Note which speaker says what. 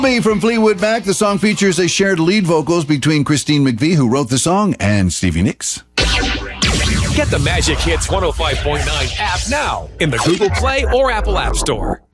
Speaker 1: From Fleetwood Mac, the song features a shared lead vocals between Christine McVie, who wrote the song, and Stevie Nicks.
Speaker 2: Get the Magic Hits 105.9 app now in the Google Play or Apple App Store.